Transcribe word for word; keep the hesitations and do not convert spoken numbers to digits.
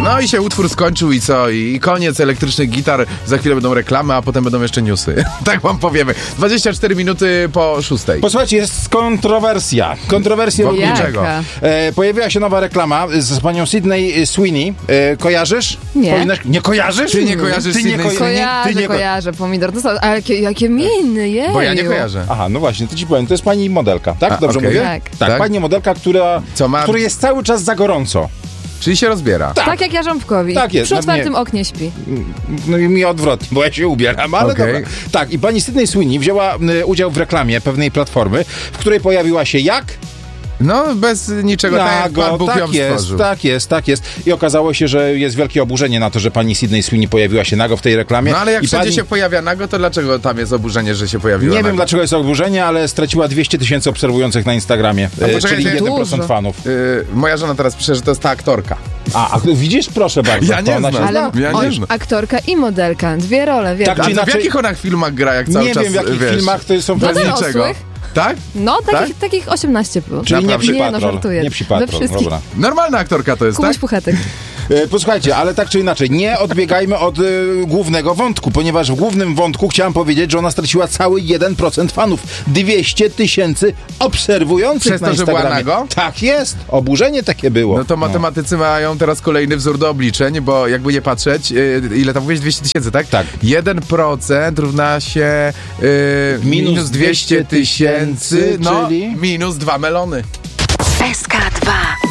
No i się utwór skończył i co? I koniec elektrycznych gitar. Za chwilę będą reklamy, a potem będą jeszcze newsy. Tak wam powiemy. dwadzieścia cztery minuty po szóstej. Posłuchajcie, jest kontrowersja. Kontrowersja Wokół wokół czego? E, pojawiła się nowa reklama z panią Sydney Sweeney. E, kojarzysz? Nie. Powinnaś... Nie kojarzysz? Ty nie kojarzysz Ty nie Sydney ko- Kojarzę, ty nie ko- kojarzę, pomidor. To są, ale jakie, jakie miny, jej. Bo ja nie kojarzę. Aha, no właśnie, to ci powiem. To jest pani modelka, tak? A, Dobrze okej. mówię? Tak. tak. Tak? Pani modelka, która, Co ma- która jest cały czas za gorąco. Czyli się rozbiera. Tak. tak jak ja Rząbkowi. Tak jest, Przy na otwartym mnie- oknie śpi. No i mi odwrotnie, bo ja się ubieram, ale Okej. dobra. Tak, i pani Sydney Sweeney wzięła y, udział w reklamie pewnej platformy, w której pojawiła się jak? No, bez niczego. Tak jak Pan Bóg ją tak jest, stworzył. tak jest, tak jest. I okazało się, że jest wielkie oburzenie na to, że pani Sydney Sweeney pojawiła się nago w tej reklamie. No ale jak I wszędzie pani... się pojawia nago, to dlaczego tam jest oburzenie, że się pojawiła Nie nago? wiem, dlaczego jest oburzenie, ale straciła dwieście tysięcy obserwujących na Instagramie, No e, poczekaj, czyli to jeden procent dużo. fanów. Yy, moja żona teraz pisze, że to jest ta aktorka. A, a widzisz? Proszę bardzo. Ja to nie ona znam. się Ale zna. Ja nie on, znam. aktorka i modelka. Dwie role, wiesz. Tak, A czy to w inaczej- jakich ona filmach gra, jak cały Nie czas, wiem, w jakich wiesz, filmach to są Do bez dorosłych. niczego. Tak? No, takich, Tak? takich osiemnaście plus. Czyli nie Naprawdę? psi Nie, no, patrol. żartuję. Nie psi We patrol, wszystkich. dobra. Normalna aktorka to jest, Kubuś tak? Puchatek. E, Posłuchajcie, ale tak czy inaczej, nie odbiegajmy od e, głównego wątku, ponieważ w głównym wątku chciałem powiedzieć, że ona straciła cały jeden procent fanów. dwieście tysięcy obserwujących Przez na to, że była Instagramie. nago? Tak jest. Oburzenie takie było. No to matematycy mają teraz kolejny wzór do obliczeń, bo jakby nie patrzeć, yy, ile tam mówiłeś, dwieście tysięcy, tak? Tak. jeden procent równa się yy, Minus minus dwieście tysięcy, no czyli? minus dwa melony. S K dwa.